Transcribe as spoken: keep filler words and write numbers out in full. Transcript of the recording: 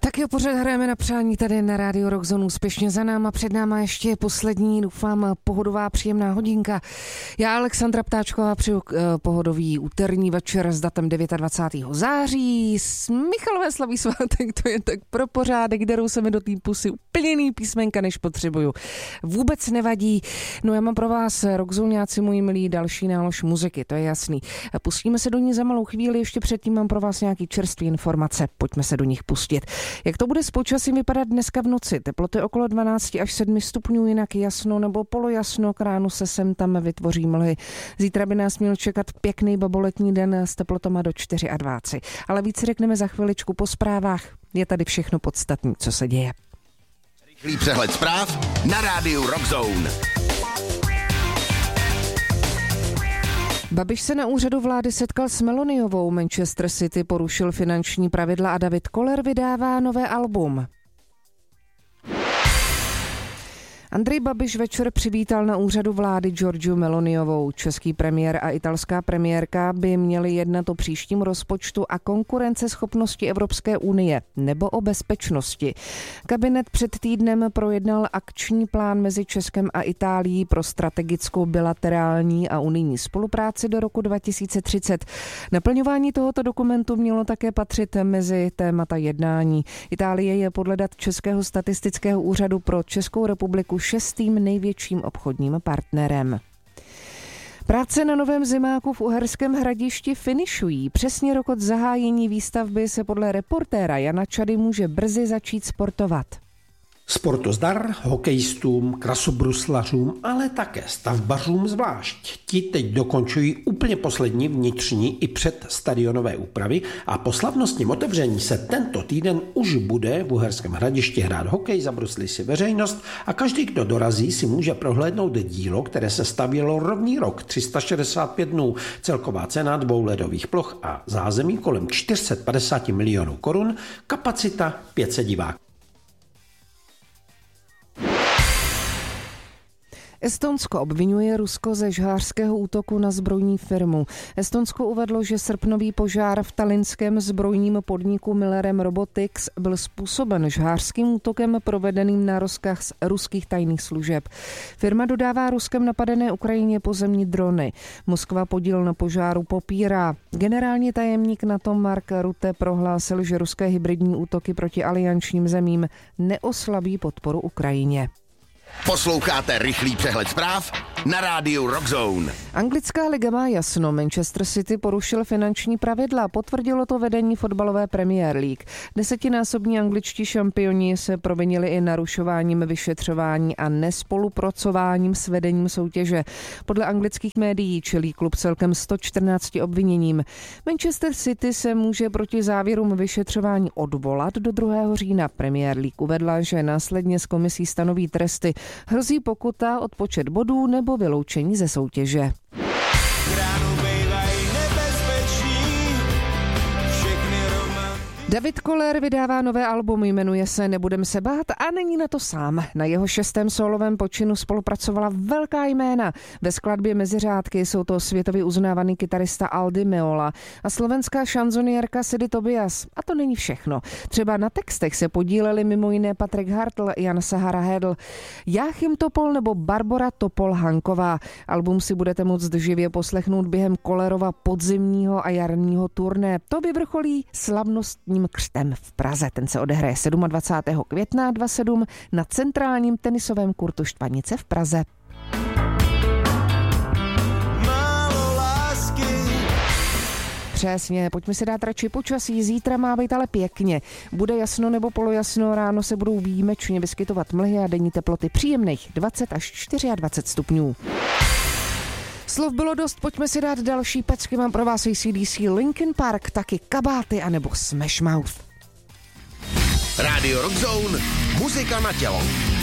Tak jo, pořád hrajeme na přání tady na Rádiu Rockzone úspěšně za náma. Před náma ještě poslední, doufám, pohodová příjemná hodinka. Já, Alexandra Ptáčková, přeju uh, pohodový úterní večer s datem dvacátého devátého září. Michalové slaví svátek, to je tak pro pořádek, kterou se mi do té pusy úplně jiný písmenka, než potřebuju. Vůbec nevadí. No já mám pro vás, rockzoňáci moji milí, další nálož muziky, to je jasný. Pustíme se do ní za malou chvíli, ještě předtím mám pro vás nějaký čerstvé informace. Pojďme se do nich pustit. Jak to bude s počasím vypadat dneska v noci? Teploty okolo dvanáct až sedm stupňů, jinak jasno nebo polojasno, k ránu se sem tam vytvoří mlhy. Zítra by nás měl čekat pěkný baboletní den s teplotama do dvacet čtyři. Ale víc řekneme za chviličku po zprávách. Je tady všechno podstatné, co se děje. Rychlý přehled zpráv na Rádiu Rockzone. Babiš se na úřadu vlády setkal s Meloniovou, Manchester City porušil finanční pravidla a David Koller vydává nové album. Andrej Babiš večer přivítal na úřadu vlády Giorgiu Meloniovou. Český premiér a italská premiérka by měli jednat o příštím rozpočtu a konkurenceschopnosti Evropské unie nebo o bezpečnosti. Kabinet před týdnem projednal akční plán mezi Českem a Itálií pro strategickou bilaterální a unijní spolupráci do roku dva tisíce třicet. Naplňování tohoto dokumentu mělo také patřit mezi témata jednání. Itálie je podle dat Českého statistického úřadu pro Českou republiku šestým největším obchodním partnerem. Práce na novém zimáku v Uherském Hradišti finišují. Přesně rok od zahájení výstavby se podle reportéra Jana Čady může brzy začít sportovat. Sportu zdar, hokejistům, krasobruslařům, ale také stavbařům zvlášť. Ti teď dokončují úplně poslední vnitřní i předstadionové úpravy a po slavnostním otevření se tento týden už bude v Uherském Hradišti hrát hokej, zabruslí si veřejnost a každý, kdo dorazí, si může prohlédnout dílo, které se stavělo rovný rok, tři sta šedesát pět dnů. Celková cena dvou ledových ploch a zázemí kolem čtyři sta padesát milionů korun, kapacita pět set diváků. Estonsko obvinuje Rusko ze žhářského útoku na zbrojní firmu. Estonsko uvedlo, že srpnový požár v talinském zbrojním podniku Millerem Robotics byl způsoben žhářským útokem provedeným na rozkaz ruských tajných služeb. Firma dodává Ruskem napadené Ukrajině pozemní drony. Moskva podíl na požáru popírá. Generální tajemník NATO Mark Rutte prohlásil, že ruské hybridní útoky proti aliančním zemím neoslabí podporu Ukrajině. Posloucháte rychlý přehled zpráv na Rádiu Rockzone. Anglická liga má jasno, Manchester City porušil finanční pravidla, potvrdilo to vedení fotbalové Premier League. Desetinásobní angličtí šampioni se provinili i narušováním vyšetřování a nespolupracováním s vedením soutěže. Podle anglických médií čelí klub celkem sto čtrnácti obviněním. Manchester City se může proti závěrům vyšetřování odvolat do druhého října. Premier League uvedla, že následně s komisí stanoví tresty. Hrozí pokuta, odpočet bodů nebo vyloučení ze soutěže. David Koller vydává nové album, jmenuje se Nebudem se bát a není na to sám. Na jeho šestém solovém počinu spolupracovala velká jména. Ve skladbě Mezi řádky jsou to světově uznávaný kytarista Aldi Meola a slovenská šanzoniérka Sidy Tobias. A to není všechno. Třeba na textech se podíleli mimo jiné Patrik Hartl, Jan Sahara Hedl, Jáchym Topol nebo Barbora Topol-Hanková. Album si budete moct živě poslechnout během Kollerova podzimního a jarního turné. To vyvrcholí slavnostní křtem v Praze. Ten se odehraje dvacátého sedmého května dvacet sedm na centrálním tenisovém kurtu Štvanice v Praze. Přesně, pojďme si dát radši počasí. Zítra má být ale pěkně. Bude jasno nebo polojasno, ráno se budou výjimečně vyskytovat mlhy a denní teploty příjemných dvacet až dvacet čtyři stupňů. Slov bylo dost, pojďme si dát další pecky. Mám pro vás A C D C, Linkin Park, taky Kabáty anebo Smash Mouth. Rádio Rockzone, muzika na tělo.